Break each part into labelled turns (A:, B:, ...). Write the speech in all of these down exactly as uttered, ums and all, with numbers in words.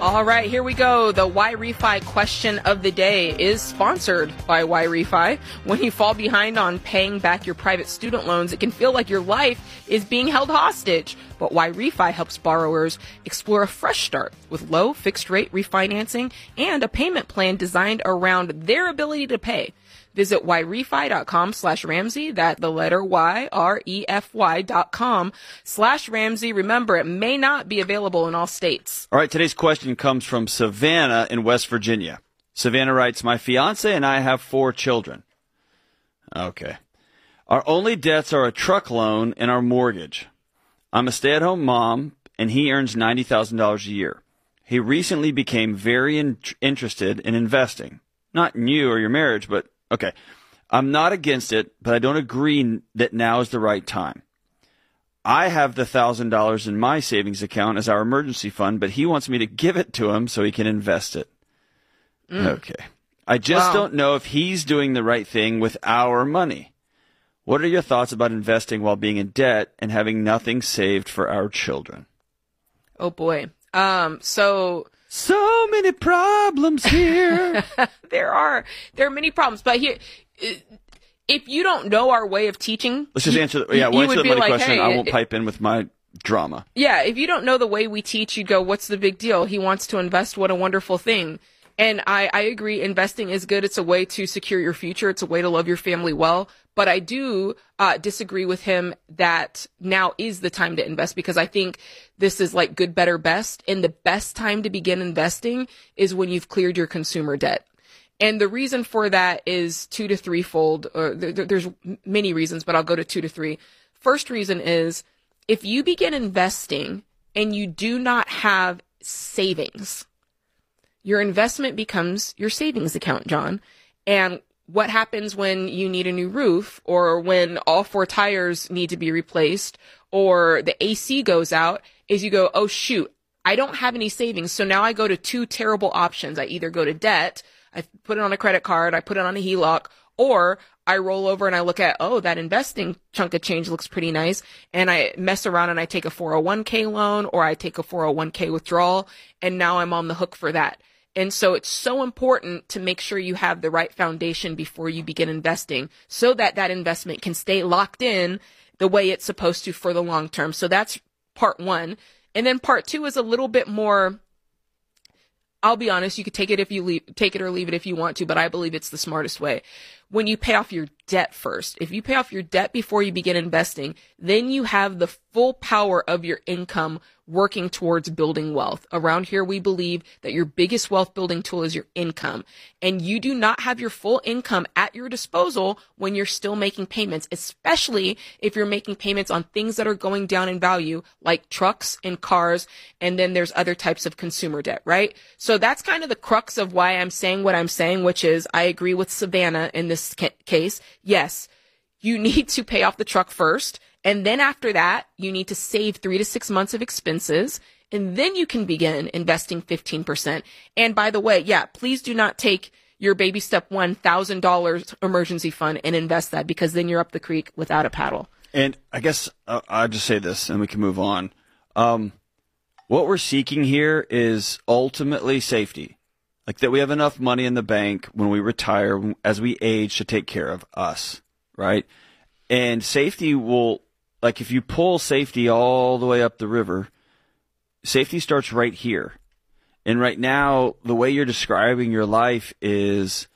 A: All right, here we go. The YRefi question of the day is sponsored by YRefi. When you fall behind on paying back your private student loans, it can feel like your life is being held hostage. But YRefi helps borrowers explore a fresh start with low fixed rate refinancing and a payment plan designed around their ability to pay. Visit yrefy.com slash Ramsey, that the letter Y, R E F Y dot com slash Ramsey. Remember, it may not be available in all states.
B: All right, today's question comes from Savannah in West Virginia. Savannah writes, my fiance and I have four children. Okay. Our only debts are a truck loan and our mortgage. I'm a stay-at-home mom, and he earns ninety thousand dollars a year. He recently became very in- interested in investing. Not in you or your marriage, but okay, I'm not against it, but I don't agree that now is the right time. I have the one thousand dollars in my savings account as our emergency fund, but he wants me to give it to him so he can invest it. Mm. Okay. I just wow. don't know if he's doing the right thing with our money. What are your thoughts about investing while being in debt and having nothing saved for our children?
A: Oh, boy. Um, so...
B: So many problems here.
A: there are there are many problems, but here, if you don't know our way of teaching,
B: let's just
A: you,
B: answer. The, yeah, we'll answer the money
A: like,
B: question.
A: Hey,
B: I won't
A: it,
B: pipe in with my drama.
A: Yeah, if you don't know the way we teach, you'd go, "What's the big deal? He wants to invest. What a wonderful thing." And I, I agree, investing is good. It's a way to secure your future. It's a way to love your family well. But I do uh, disagree with him that now is the time to invest, because I think this is like good, better, best. And the best time to begin investing is when you've cleared your consumer debt. And the reason for that is two to threefold. Or there, there's many reasons, but I'll go to two to three. First reason is if you begin investing and you do not have savings, your investment becomes your savings account, John. And what happens when you need a new roof, or when all four tires need to be replaced, or the A C goes out, is you go, oh, shoot, I don't have any savings. So now I go to two terrible options. I either go to debt, I put it on a credit card, I put it on a H E L O C, or I roll over and I look at, oh, that investing chunk of change looks pretty nice. And I mess around and I take a four oh one k loan, or I take a four oh one k withdrawal. And now I'm on the hook for that. And so it's so important to make sure you have the right foundation before you begin investing, so that that investment can stay locked in the way it's supposed to for the long term. So that's part one. And then part two is a little bit more, I'll be honest, you could take it if you leave, take it or leave it if you want to, but I believe it's the smartest way. When you pay off your debt first, if you pay off your debt before you begin investing, then you have the full power of your income working towards building wealth. Around here, we believe that your biggest wealth building tool is your income. And you do not have your full income at your disposal when you're still making payments, especially if you're making payments on things that are going down in value, like trucks and cars. And then there's other types of consumer debt, right? So that's kind of the crux of why I'm saying what I'm saying, which is I agree with Savannah in this ca- case. Yes, you need to pay off the truck first. And then after that, you need to save three to six months of expenses. And then you can begin investing fifteen percent. And by the way, yeah, please do not take your baby step one thousand dollars emergency fund and invest that, because then you're up the creek without a paddle.
B: And I guess uh, I'll just say this and we can move on. Um, what we're seeking here is ultimately safety. Like that we have enough money in the bank when we retire, as we age, to take care of us, right? And safety will, like if you pull safety all the way up the river, safety starts right here. And right now, the way you're describing your life is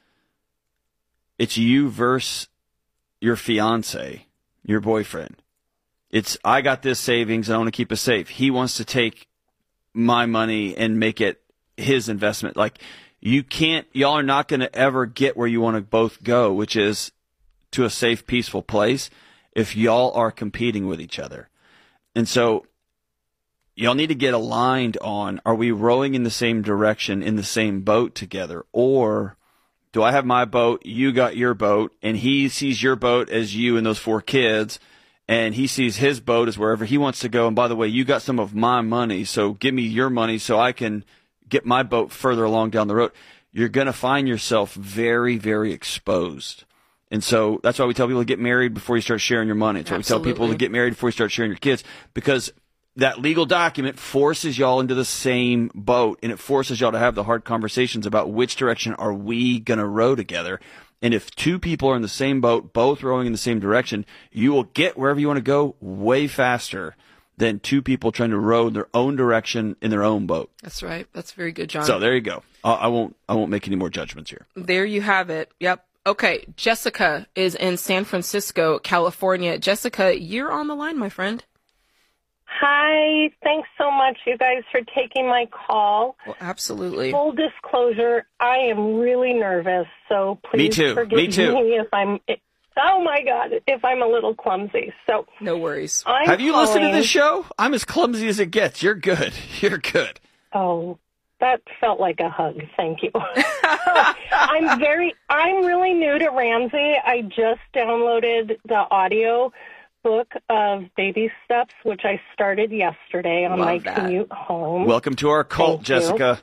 B: it's you versus your fiance, your boyfriend. It's, I got this savings and I want to keep it safe. He wants to take my money and make it his investment. Like you can't, y'all are not going to ever get where you want to both go, which is to a safe, peaceful place, if y'all are competing with each other. And so y'all need to get aligned on, are we rowing in the same direction, in the same boat together? Or do I have my boat, you got your boat, and he sees your boat as you and those four kids, and he sees his boat as wherever he wants to go. And by the way, you got some of my money, so give me your money so I can get my boat further along down the road. You're going to find yourself very, very exposed. And so that's why we tell people to get married before you start sharing your money. That's why we tell people to get married before you start sharing your kids, because that legal document forces y'all into the same boat, and it forces y'all to have the hard conversations about which direction are we going to row together. And if two people are in the same boat, both rowing in the same direction, you will get wherever you want to go way faster than two people trying to row in their own direction in their own boat.
A: That's right. That's very good, John.
B: So there you go. I, I won't. I won't make any more judgments here.
A: There you have it. Yep. Okay. Jessica is in San Francisco, California. Jessica, you're on the line, my friend.
C: Hi. Thanks so much, you guys, for taking my call.
A: Well, absolutely.
C: Full disclosure, I am really nervous, so please
B: me too.
C: forgive
B: me, too.
C: me if I'm. Oh my God, if I'm a little clumsy. So
A: no worries.
C: I'm
B: Have you
C: calling...
B: listened to this show? I'm as clumsy as it gets. You're good. You're good.
C: Oh, that felt like a hug. Thank you. I'm very, I'm really new to Ramsey. I just downloaded the audio book of Baby Steps, which I started yesterday on
A: Love
C: my
A: that.
C: commute home.
B: Welcome to our cult,
C: Thank
B: Jessica.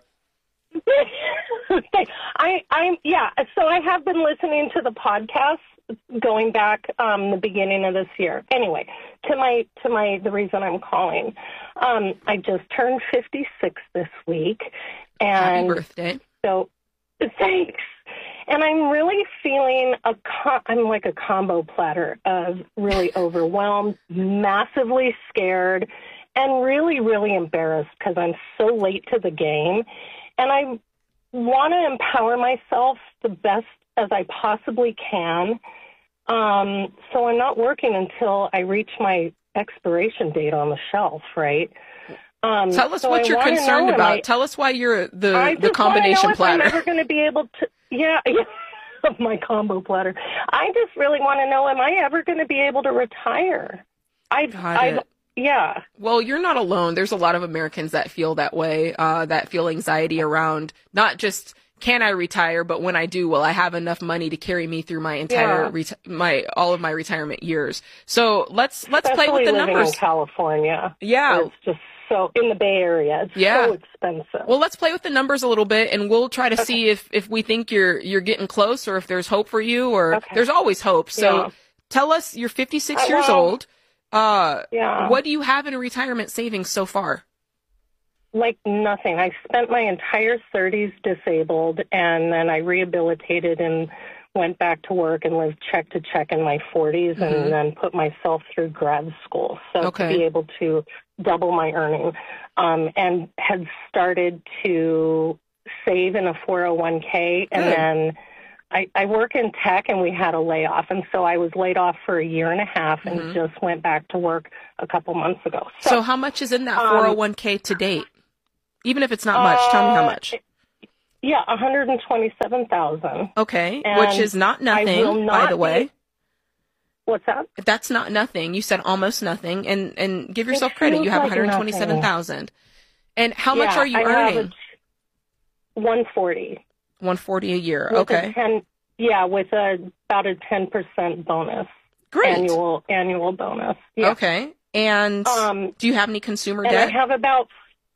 C: I, I'm, yeah, so I have been listening to the podcast going back um, the beginning of this year. Anyway, to my, to my, the reason I'm calling, um, I just turned fifty-six this week. And
A: Happy birthday.
C: So, thanks. And I'm really feeling a, co- I'm like a combo platter of really overwhelmed, massively scared, and really, really embarrassed because I'm so late to the game. And I want to empower myself the best as I possibly can. Um, so I'm not working until I reach my expiration date on the shelf, right? Um,
A: Tell us
C: so
A: what
C: I
A: you're
C: wanna
A: concerned
C: know,
A: about.
C: I,
A: Tell us why you're the,
C: I
A: the
C: just
A: combination
C: know if
A: platter.
C: I'm ever going to be able to, yeah, yeah, my combo platter. I just really want to know, am I ever going to be able to retire? I've,
A: Got
C: I've,
A: it.
C: yeah.
A: Well, you're not alone. There's a lot of Americans that feel that way, uh, that feel anxiety around not just can I retire, but when I do, will I have enough money to carry me through my entire
C: Yeah.
A: reti- my all of my retirement years? So let's let's
C: Especially
A: play with the
C: living
A: numbers.
C: in California.
A: Yeah.
C: It's just so, in the Bay Area, it's
A: Yeah.
C: so expensive.
A: Well, let's play with the numbers a little bit, and we'll try to see if if we think you're you're getting close, or if there's hope for you, or
C: Okay.
A: there's always hope. So
C: Yeah.
A: tell us, you're fifty-six
C: I
A: years
C: will.
A: old. Uh,
C: Yeah.
A: what do you have in retirement savings so far?
C: Like nothing. I spent my entire thirties disabled, and then I rehabilitated and went back to work and lived check to check in my forties,
A: Mhm.
C: and then put myself through grad school. So
A: Okay.
C: to be able to double my earning, um, and had started to save in a four oh one k, and
A: Good.
C: then I, I work in tech, and we had a layoff, and so I was laid off for a year and a half, and
A: Mhm.
C: just went back to work a couple months ago.
A: So how much is in that
C: um,
A: four oh one k to date? Even if it's not much, tell me how
C: Uh,
A: much.
C: Yeah, one hundred twenty-seven thousand.
A: Okay,
C: and
A: which is not
C: I will
A: nothing,
C: not
A: by the way.
C: be- What's that?
A: That's not nothing. You said almost nothing, and and give yourself
C: It
A: credit. You
C: feels
A: have
C: like
A: one hundred twenty-seven thousand. And how much
C: Yeah,
A: are you
C: I
A: earning?
C: Have a one forty.
A: one forty a year.
C: With
A: Okay,
C: A ten, yeah, with a about a ten percent bonus.
A: great.
C: Annual annual bonus. Yeah.
A: Okay, and
C: Um,
A: do you have any consumer
C: and
A: debt?
C: I have about.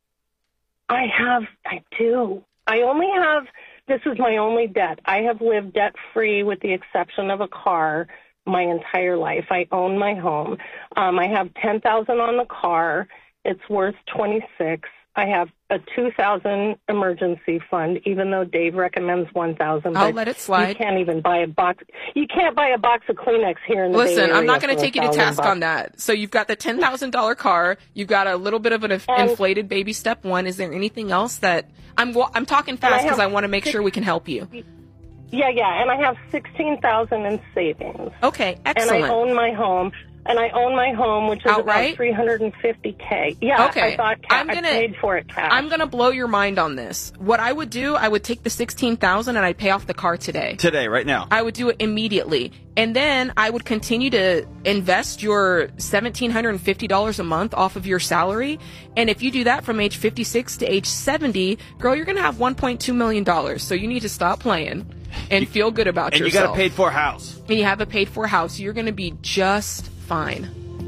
C: I have. I do. I only have. This is my only debt. I have lived debt free, with the exception of a car, my entire life. I own my home. Um, I have ten thousand on the car. It's worth twenty six. I have a two thousand emergency fund, even though Dave recommends one thousand.
A: I'll let it slide.
C: You can't even buy a box. You can't buy a box of Kleenex here in the Bay
A: Listen,
C: Area
A: I'm not going
C: for
A: to take you to
C: one thousand
A: task
C: bucks.
A: on that. So you've got the ten thousand dollars car. You've got a little bit of an inf-
C: And-
A: inflated baby step one. Is there anything else that I'm wa- I'm talking
C: I
A: fast because
C: have
A: I want to make
C: six-
A: sure we can help you.
C: Yeah, yeah, and I have sixteen thousand in savings.
A: Okay,
C: And
A: excellent.
C: I own my home. And I own my home, which is
A: Outright?
C: about three hundred fifty K. Yeah,
A: Okay.
C: I thought ca-
A: I'm gonna-
C: I paid for it cash.
A: I'm going to blow your mind on this. What I would do, I would take the sixteen thousand and I'd pay off the car today.
B: Today, right now.
A: I would do it immediately. And then I would continue to invest your one thousand seven hundred fifty dollars a month off of your salary. And if you do that from age fifty-six to age seventy, girl, you're going to have one point two million dollars. So you need to stop playing and feel good about
B: And you
A: yourself.
B: got a paid for house.
A: And you have a paid for house. You're going to be just fine.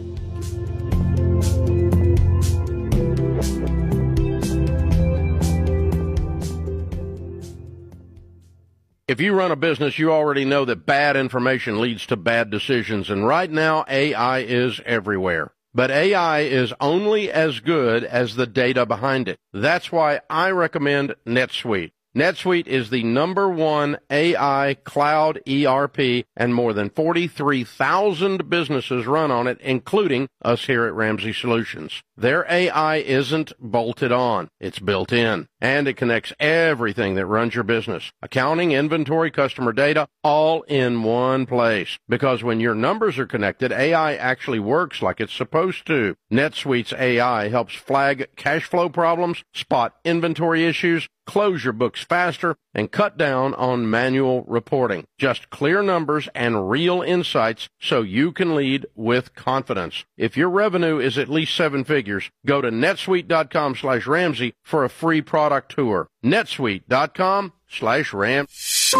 D: If you run a business, you already know that bad information leads to bad decisions. And right now, A I is everywhere. but A I is only as good as the data behind it. That's why I recommend NetSuite. NetSuite is the number one A I cloud E R P, and more than forty-three thousand businesses run on it, including us here at Ramsey Solutions. Their A I isn't bolted on. It's built in, and it connects everything that runs your business. Accounting, inventory, customer data, all in one place. Because when your numbers are connected, A I actually works like it's supposed to. NetSuite's A I helps flag cash flow problems, spot inventory issues, close your books faster, and cut down on manual reporting. Just clear numbers and real insights so you can lead with confidence. If your revenue is at least seven figures, go to netsuite.com slash Ramsey for a free product tour. netsuite.com slash Ramsey.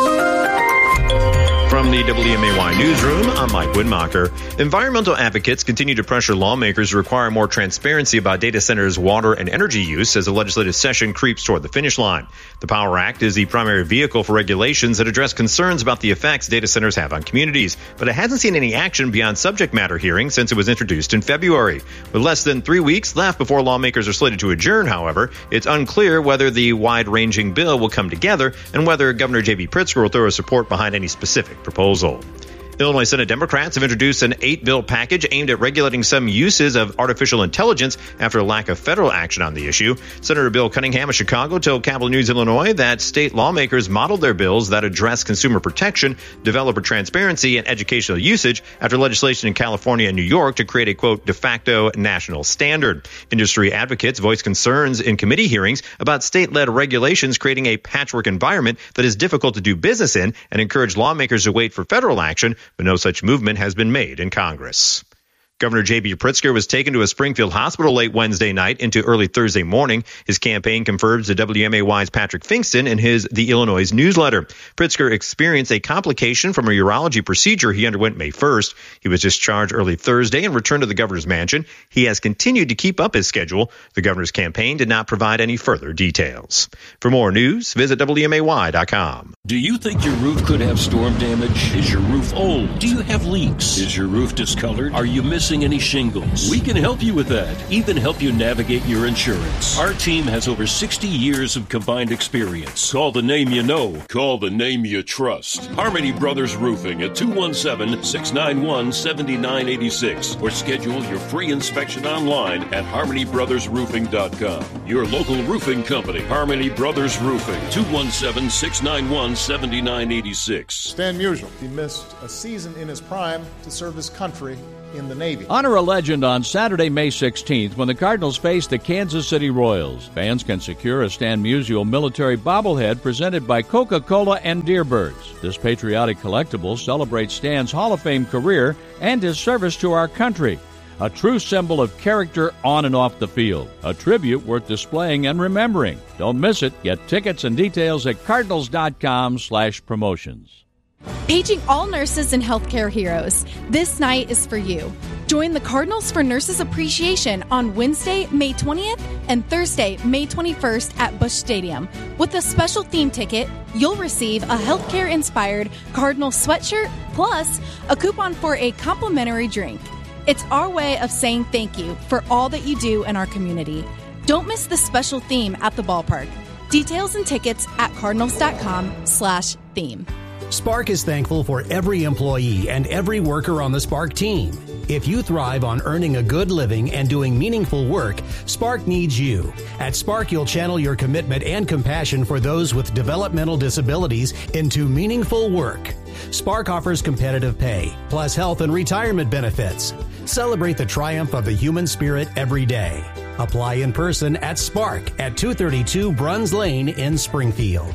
E: From the W M A Y Newsroom, I'm Mike Widmacher. Environmental advocates continue to pressure lawmakers to require more transparency about data centers' water and energy use as the legislative session creeps toward the finish line. The Power Act is the primary vehicle for regulations that address concerns about the effects data centers have on communities, but it hasn't seen any action beyond subject matter hearings since it was introduced in February. With less than three weeks left before lawmakers are slated to adjourn, however, it's unclear whether the wide-ranging bill will come together and whether Governor J B Pritzker will throw his support behind any specific proposal. Illinois Senate Democrats have introduced an eight-bill package aimed at regulating some uses of artificial intelligence after a lack of federal action on the issue. Senator Bill Cunningham of Chicago told Capital News Illinois that state lawmakers modeled their bills that address consumer protection, developer transparency, and educational usage after legislation in California and New York to create a, quote, de facto national standard. Industry advocates voiced concerns in committee hearings about state-led regulations creating a patchwork environment that is difficult to do business in and encouraged lawmakers to wait for federal action, but no such movement has been made in Congress. Governor J B Pritzker was taken to a Springfield hospital late Wednesday night into early Thursday morning. His campaign confirms to W M A Y's Patrick Finkston in his The Illinois newsletter. Pritzker experienced a complication from a urology procedure he underwent May first. He was discharged early Thursday and returned to the governor's mansion. He has continued to keep up his schedule. The governor's campaign did not provide any further details. For more news, visit W M A Y dot com.
F: Do you think your roof could have storm damage? Is your roof old? Do you have leaks? Is your roof discolored? Are you missing any shingles? We can help you with that, even help you navigate your insurance. Our team has over sixty years of combined experience. Call the name you know. Call the name you trust. Harmony Brothers Roofing at two one seven, six nine one, seven nine eight six or schedule your free inspection online at harmony brothers roofing dot com. Your local roofing company, Harmony Brothers Roofing, two one seven, six nine one, seven nine eight six.
G: Stan Musial, he missed a season in his prime to serve his country in the Navy.
H: Honor a legend on Saturday, May sixteenth, when the Cardinals face the Kansas City Royals. Fans can secure a Stan Musial military bobblehead presented by Coca-Cola and Deerbirds. This patriotic collectible celebrates Stan's Hall of Fame career and his service to our country. A true symbol of character on and off the field. A tribute worth displaying and remembering. Don't miss it. Get tickets and details at cardinals.com slash promotions.
I: Paging all nurses and healthcare heroes, this night is for you. Join the Cardinals for Nurses Appreciation on Wednesday, May twentieth and Thursday, May twenty-first at Busch Stadium. With a special theme ticket, you'll receive a healthcare-inspired Cardinal sweatshirt plus a coupon for a complimentary drink. It's our way of saying thank you for all that you do in our community. Don't miss the special theme at the ballpark. Details and tickets at cardinals.com slash theme.
J: Spark is thankful for every employee and every worker on the Spark team. If you thrive on earning a good living and doing meaningful work, Spark needs you. At Spark, you'll channel your commitment and compassion for those with developmental disabilities into meaningful work. Spark offers competitive pay, plus health and retirement benefits. Celebrate the triumph of the human spirit every day. Apply in person at Spark at two thirty-two Bruns Lane in Springfield.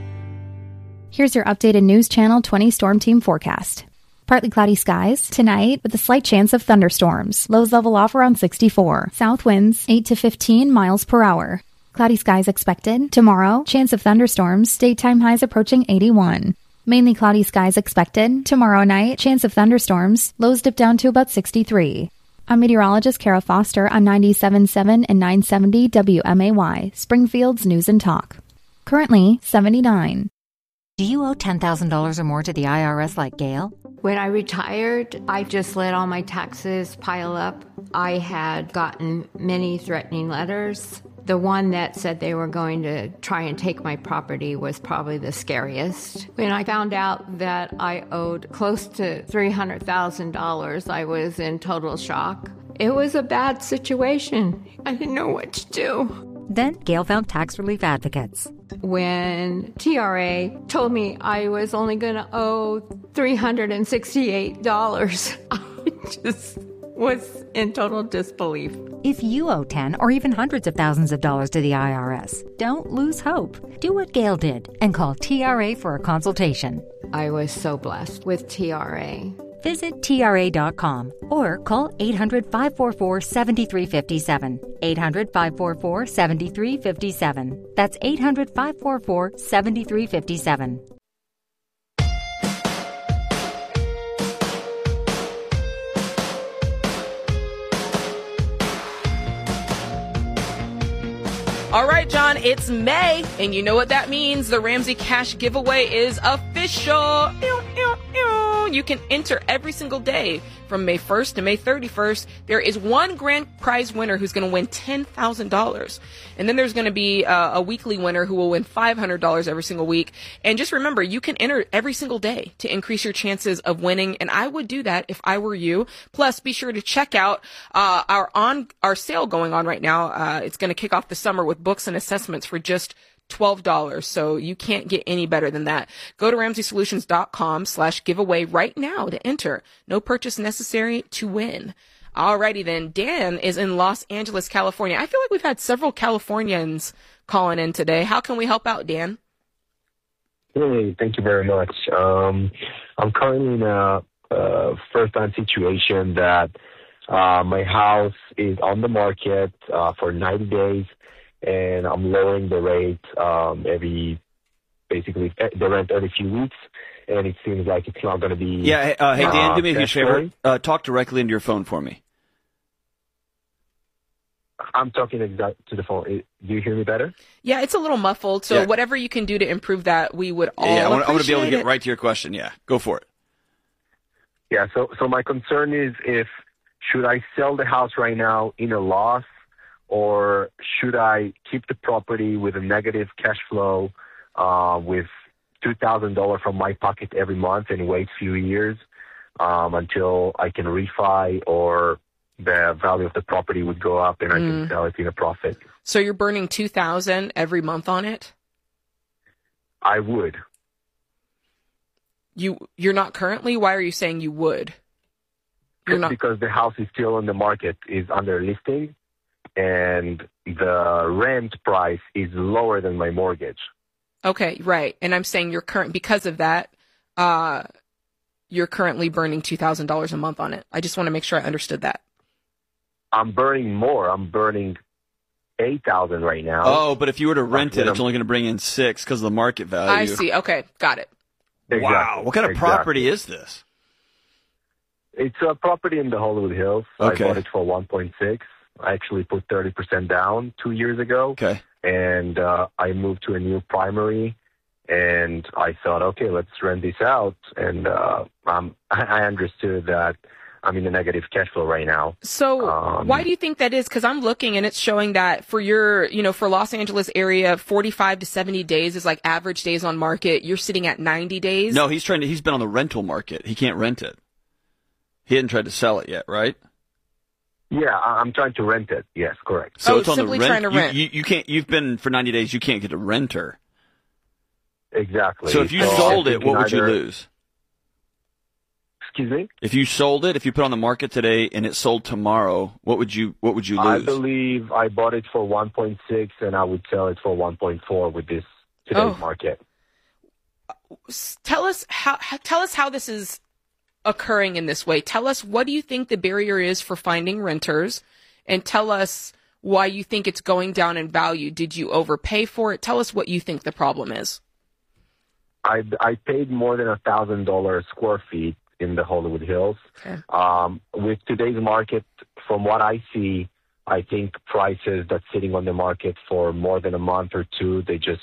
K: Here's your updated News Channel twenty Storm Team forecast. Partly cloudy skies tonight with a slight chance of thunderstorms. Lows level off around sixty-four. South winds eight to fifteen miles per hour. Cloudy skies expected. Tomorrow, chance of thunderstorms. Daytime highs approaching eighty-one. Mainly cloudy skies expected. Tomorrow night, chance of thunderstorms. Lows dip down to about sixty-three. I'm meteorologist Kara Foster on ninety-seven point seven and nine seventy W M A Y, Springfield's News and Talk. Currently, seventy-nine.
L: Do you owe ten thousand dollars or more to the I R S like Gail?
M: When I retired, I just let all my taxes pile up. I had gotten many threatening letters. The one that said they were going to try and take my property was probably the scariest. When I found out that I owed close to three hundred thousand dollars, I was in total shock. It was a bad situation. I didn't know what to do.
L: Then Gail found tax relief advocates.
M: When T R A told me I was only going to owe three hundred sixty-eight dollars, I just was in total disbelief.
L: If you owe ten or even hundreds of thousands of dollars to the I R S, don't lose hope. Do what Gail did and call T R A for a consultation.
M: I was so blessed with T R A.
L: Visit T R A dot com or call eight hundred, five four four, seven three five seven. eight hundred, five four four, seven three five seven. That's eight hundred, five four four, seven three five seven.
A: All right, John, it's May, and you know what that means. The Ramsey Cash giveaway is official. You can enter every single day from May first to May thirty-first. There is one grand prize winner who's going to win ten thousand dollars. And then there's going to be uh, a weekly winner who will win five hundred dollars every single week. And just remember, you can enter every single day to increase your chances of winning. And I would do that if I were you. Plus, be sure to check out uh, our on our sale going on right now. Uh, it's going to kick off the summer with books and assessments for just twelve dollars. So you can't get any better than that. Go to Ramsey Solutions dot com slash giveaway right now to enter. No purchase necessary to win. Alrighty then. Dan is in Los Angeles, California. I feel like we've had several Californians calling in today. How can we help out, Dan?
N: Hey, thank you very much. Um, I'm currently in a, a first-time situation that uh, my house is on the market uh, for ninety days. And I'm lowering the rate um, every, basically, the rent every few weeks, and it seems like it's not going to be.
B: Yeah, uh, hey, Dan,
N: uh,
B: do me a huge favor. Uh, talk directly into your phone for me.
N: I'm talking exact to the phone. Do you hear me better?
A: Yeah, it's a little muffled, so
B: Yeah.
A: whatever you can do to improve that, we would all
B: Yeah, I want, I want to be able to
A: appreciate
B: get
A: it.
B: right to your question. Yeah, go for it.
N: Yeah, so, so my concern is if, should I sell the house right now in a loss, or should I keep the property with a negative cash flow uh, with two thousand dollars from my pocket every month and wait a few years um, until I can refi or the value of the property would go up and I can
A: Mm.
N: sell it in a profit?
A: So you're burning two thousand dollars every month on it?
N: I would.
A: You, you're not currently? Why are you saying you would? You're not.
N: Because the house is still on the market, is under listing, and the rent price is lower than my mortgage.
A: Okay, right. And I'm saying you're current, because of that, uh, you're currently burning two thousand dollars a month on it. I just want to make sure I understood that.
N: I'm burning more. I'm burning eight thousand right now.
B: Oh, but if you were to rent it,
N: I'm-
B: it's only going to bring in six because of the market value.
A: I see. Okay, got it.
B: Wow.
N: Exactly.
B: What kind of
N: Exactly.
B: property is this?
N: It's a property in the Hollywood Hills.
B: Okay.
N: I bought it for one point six. I actually put thirty percent down two years ago.
B: Okay.
N: And uh, I moved to a new primary, and I thought, okay, let's rent this out. And uh, um, I understood that I'm in a negative cash flow right now.
A: So
N: Um,
A: why do you think that is? Because I'm looking and it's showing that for your, you know, for Los Angeles area, forty-five to seventy days is like average days on market. You're sitting at ninety days.
B: No, he's trying to. He's been on the rental market. He can't rent it. He hadn't tried to sell it yet, right?
N: Yeah, I- I'm trying to rent it. Yes, correct.
B: So
A: Oh,
B: it's on
A: simply
B: the rent.
A: trying to
B: you-
A: rent.
B: You, you can't. You've been for ninety days. You can't get a renter.
N: Exactly.
B: So if you
N: So
B: sold
N: I'm
B: it, what would
N: thinking
B: you
N: either-
B: lose?
N: Excuse me?
B: If you sold it, if you put it on the market today and it sold tomorrow, what would you what would you
N: I
B: lose?
N: believe I bought it for one point six, and I would sell it for one point four with this today's
A: Oh.
N: market.
A: S- Tell us how, how. Tell us how this is occurring in this way. Tell us, what do you think the barrier is for finding renters, and tell us why you think it's going down in value. Did you overpay for it? Tell us what you think the problem is.
N: I I paid more than a thousand dollars square feet in the Hollywood Hills.
A: Okay.
N: Um, with today's market, from what I see, I think prices that's sitting on the market for more than a month or two, they just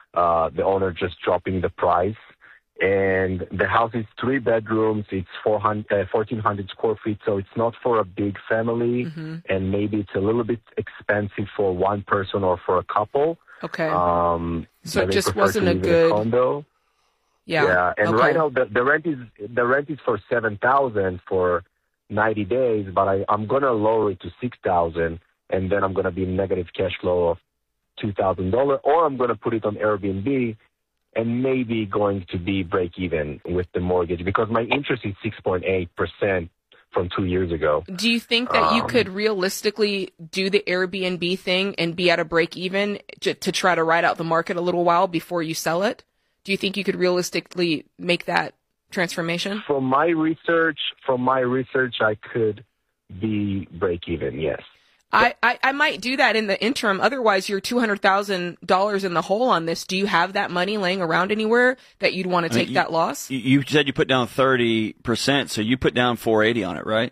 N: uh, the owner just dropping the price. And the house is three bedrooms. It's four hundred, uh, fourteen hundred square feet, so it's not for a big family. Mm-hmm. And maybe it's a little bit expensive for one person or for a couple.
A: Okay.
N: Um,
A: so it just wasn't a good
N: a condo.
A: Yeah.
N: Yeah. And
A: okay.
N: right now the, the rent is the rent is for seven thousand for ninety days, but I, I'm gonna lower it to six thousand, and then I'm gonna be in negative cash flow of two thousand dollars, or I'm gonna put it on Airbnb. And maybe going to be break even with the mortgage because my interest is six point eight percent from two years ago.
A: Do you think that
N: um,
A: you could realistically do the Airbnb thing and be at a break even to, to try to ride out the market a little while before you sell it? Do you think you could realistically make that transformation?
N: From my research, from my research, I could be break even. Yes.
A: I, I, I might do that in the interim. Otherwise, you're two hundred thousand dollars in the hole on this. Do you have that money laying around anywhere that you'd want to take I mean, you, that loss?
B: You said you put down thirty percent, so you put down four eighty on it, right?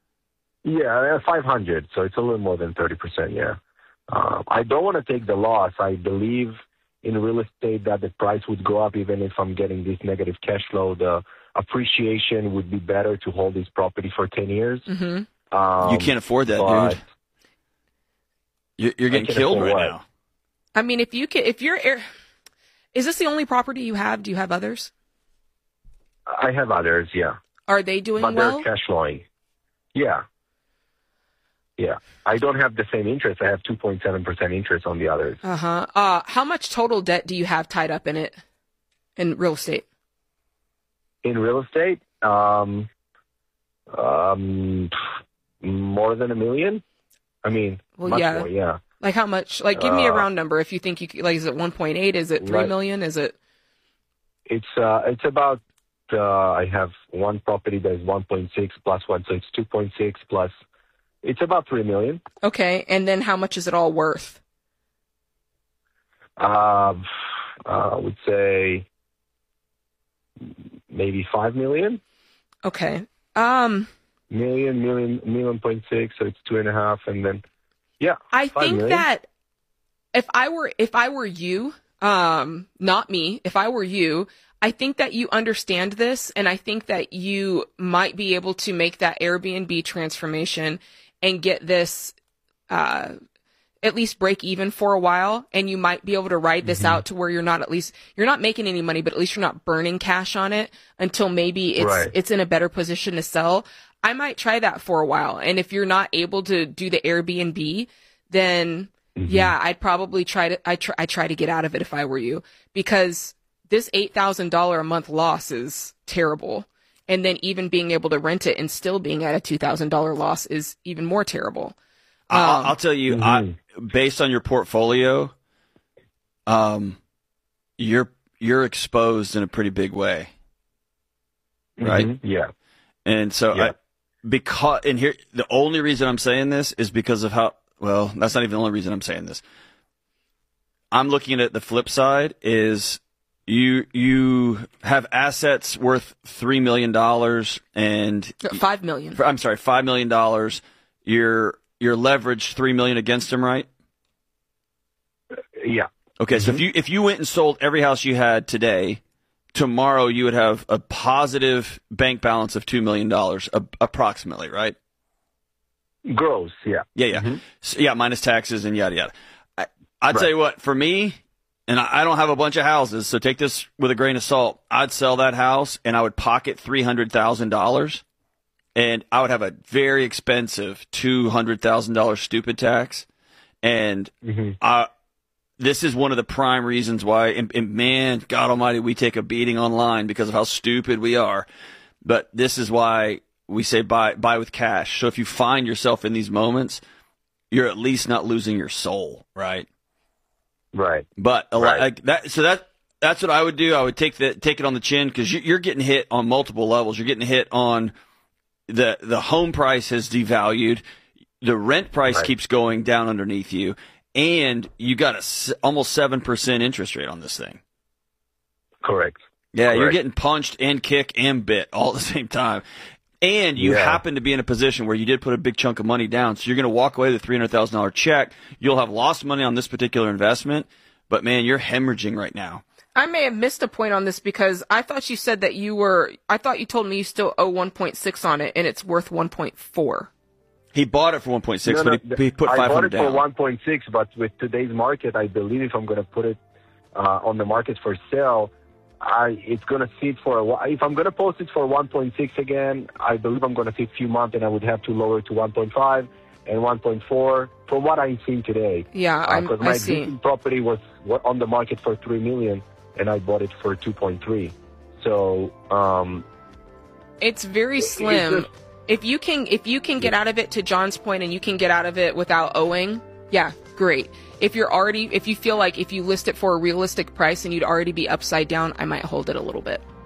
N: Yeah, five hundred, so it's a little more than thirty percent, yeah. Um, I don't want to take the loss. I believe in real estate that the price would go up even if I'm getting this negative cash flow. The appreciation would be better to hold this property for ten years.
A: Mm-hmm.
B: Um, you can't afford that, dude. You're, you're getting killed right
N: what?
B: now.
A: I mean, if you can, if you're, is this the only property you have? Do you have others?
N: I have others, yeah.
A: Are they doing
N: but
A: well?
N: But they're cash flowing. Yeah. Yeah. I don't have the same interest. I have two point seven percent interest on the others.
A: Uh-huh. Uh, how much total debt do you have tied up in it, in real estate?
N: In real estate, um, um, more than a million. I mean,
A: well,
N: much
A: yeah.
N: more, yeah.
A: Like how much? Like, give me a
N: uh,
A: round number if you think you could, like, is it one point eight? Is it three
N: right.
A: million? Is it?
N: It's uh, it's about. Uh, I have one property that is one point six plus one, so it's two point six plus. It's about three million.
A: Okay, and then how much is it all worth?
N: Uh, I would say maybe five million.
A: Okay. Um.
N: Million, million, million point six, so it's two and a half, and then, yeah.
A: I think
N: million.
A: that if I were, if I were you, um, not me, if I were you, I think that you understand this, and I think that you might be able to make that Airbnb transformation and get this, uh, at least break even for a while, and you might be able to ride this mm-hmm. out to where you're not at least, you're not making any money, but at least you're not burning cash on it until maybe it's,
N: right.
A: it's in a better position to sell. I might try that for a while. And if you're not able to do the Airbnb, then mm-hmm. yeah, I'd probably try to, I try, I try to get out of it if I were you, because this eight thousand dollars a month loss is terrible. And then even being able to rent it and still being at a two thousand dollars loss is even more terrible. Um,
B: I'll, I'll tell you, mm-hmm. I, based on your portfolio, um, you're, you're exposed in a pretty big way. Right?
N: Mm-hmm. Yeah.
B: And so
N: yeah.
B: I, because, and here, the only reason I'm saying this is because of how, well, that's not even the only reason I'm saying this. I'm looking at the flip side is you, you have assets worth three million dollars and
A: five million dollars.
B: I'm sorry, five million dollars. You're, you're leveraged three million dollars against them, right?
N: Yeah.
B: Okay.
N: Mm-hmm.
B: So if you, if you went and sold every house you had today, tomorrow you would have a positive bank balance of two million dollars uh, approximately, right?
N: Gross, yeah.
B: Yeah, yeah.
N: Mm-hmm.
B: So, yeah, minus taxes and yada, yada. I, I'd
N: right.
B: tell you what, for me, and I, I don't have a bunch of houses, so take this with a grain of salt. I'd sell that house and I would pocket three hundred thousand dollars and I would have a very expensive two hundred thousand dollars stupid tax. And
N: mm-hmm.
B: I, this is one of the prime reasons why, and, and man, God almighty, we take a beating online because of how stupid we are. But this is why we say buy buy with cash. So if you find yourself in these moments, you're at least not losing your soul, right?
N: Right.
B: But a
N: right.
B: lot like that. So that that's what I would do. I would take the take it on the chin because you, you're getting hit on multiple levels. You're getting hit on the the home price has devalued, the rent price
N: right.
B: keeps going down underneath you. And you got a almost seven percent interest rate on this thing.
N: Correct.
B: Yeah,
N: Correct.
B: You're getting punched and kicked and bit all at the same time. And you
N: yeah.
B: happen to be in a position where you did put a big chunk of money down. So you're going to walk away with a three hundred thousand dollars check. You'll have lost money on this particular investment, But man, you're hemorrhaging right now.
A: I may have missed a point on this because I thought you said that you were, I thought you told me you still owe one point six on it and it's worth one point four.
B: He bought it for one point six,
N: No,
B: but
N: no,
B: he, he put
N: I
B: five hundred
N: bought it
B: down.
N: for one point six, but with today's market, I believe if I'm going to put it uh, on the market for sale, I it's going to sit for a while. If I'm going to post it for one point six again, I believe I'm going to sit a few months and I would have to lower it to one point five and one point four from what I'm seeing today.
A: Yeah, I'm,
N: Because
A: I
N: my
A: see.
N: existing property was on the market for three million dollars and I bought it for two point three. So, um,
A: It's very
N: It's
A: slim.
N: just-
A: If you can, if you can get out of it, to John's point, and you can get out of it without owing, yeah, great. If you're already, if you feel like if you list it for a realistic price and you'd already be upside down, I might hold it a little bit.